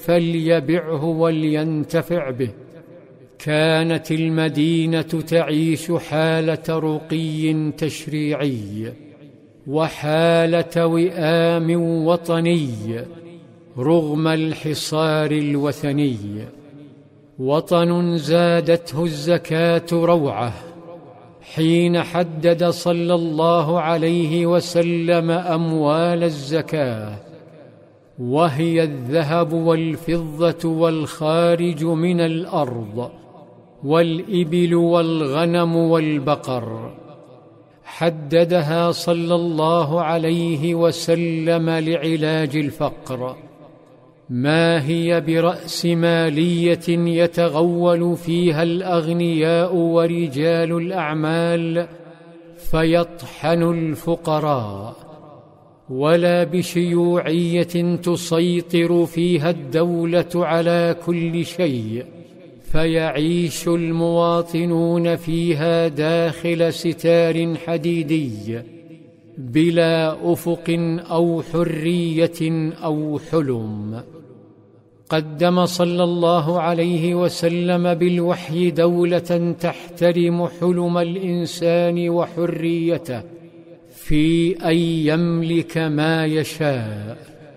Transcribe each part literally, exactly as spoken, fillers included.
فليبعه ولينتفع به. كانت المدينة تعيش حالة رقي تشريعي وحالة وئام وطني رغم الحصار الوثني. وطن زادته الزكاة روعة حين حدد صلى الله عليه وسلم أموال الزكاة، وهي الذهب والفضة والخارج من الأرض والإبل والغنم والبقر. حددها صلى الله عليه وسلم لعلاج الفقر. ما هي برأس مالية يتغول فيها الأغنياء ورجال الأعمال فيطحن الفقراء، ولا بشيوعية تسيطر فيها الدولة على كل شيء فيعيش المواطنون فيها داخل ستار حديدي بلا أفق أو حرية أو حلم. قدم صلى الله عليه وسلم بالوحي دولة تحترم حلم الإنسان وحريته في أن يملك ما يشاء،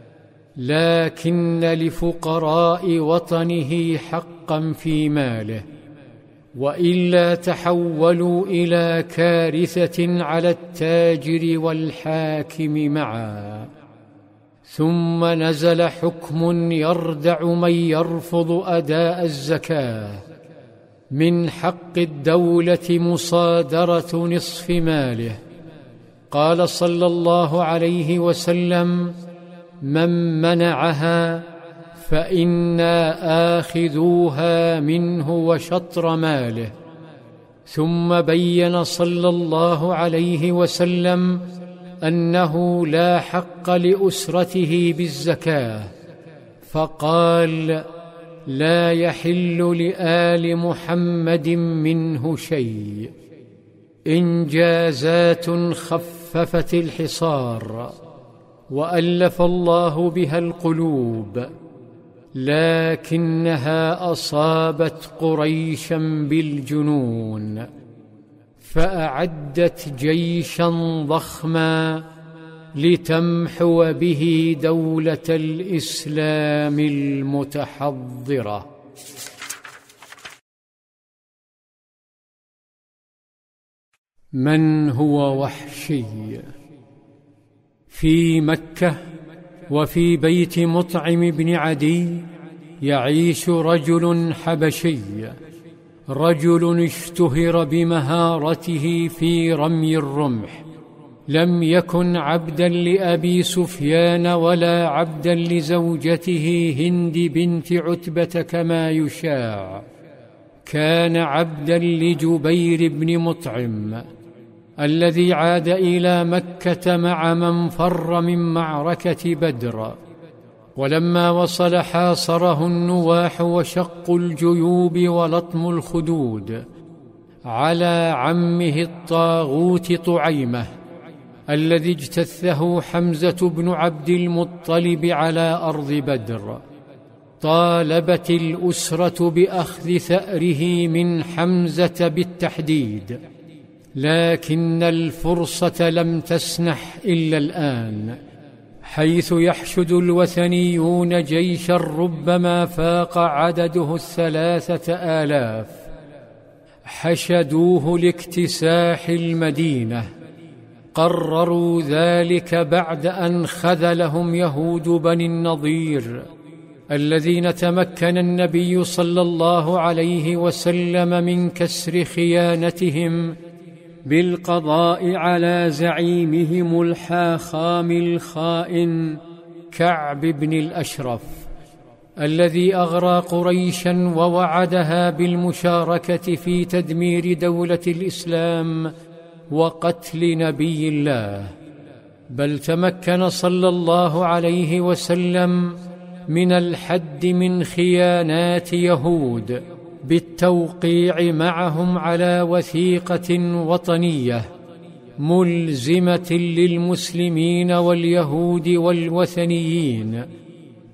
لكن لفقراء وطنه حقا في ماله، وإلا تحولوا إلى كارثة على التاجر والحاكم معا. ثم نزل حكم يردع من يرفض أداء الزكاة. من حق الدولة مصادرة نصف ماله. قال صلى الله عليه وسلم: من منعها فإنا آخذوها منه وشطر ماله. ثم بين صلى الله عليه وسلم أنه لا حق لأسرته بالزكاة، فقال: لا يحل لآل محمد منه شيء. إنجازات خففت الحصار وألف الله بها القلوب، لكنها أصابت قريشا بالجنون، فأعدت جيشا ضخما لتمحو به دولة الإسلام المتحضرة. من هو وحشي؟ في مكة وفي بيت مطعم بن عدي يعيش رجل حبشي، رجل اشتهر بمهارته في رمي الرمح. لم يكن عبدا لأبي سفيان ولا عبدا لزوجته هند بنت عتبة كما يشاع، كان عبدا لجبير بن مطعم الذي عاد إلى مكة مع من فر من معركة بدر. ولما وصل حاصره النواح وشق الجيوب ولطم الخدود على عمه الطاغوت طعيمة الذي اجتثه حمزة بن عبد المطلب على أرض بدر. طالبت الأسرة بأخذ ثأره من حمزة بالتحديد، لكن الفرصة لم تسنح إلا الآن، حيث يحشد الوثنيون جيشا ربما فاق عدده الثلاثة آلاف. حشدوه لاكتساح المدينة. قرروا ذلك بعد أن خذلهم يهود بني النضير الذين تمكن النبي صلى الله عليه وسلم من كسر خيانتهم بالقضاء على زعيمهم الحاخام الخائن كعب بن الأشرف الذي أغرى قريشا ووعدها بالمشاركة في تدمير دولة الإسلام وقتل نبي الله. بل تمكن صلى الله عليه وسلم من الحد من خيانات يهود بالتوقيع معهم على وثيقة وطنية ملزمة للمسلمين واليهود والوثنيين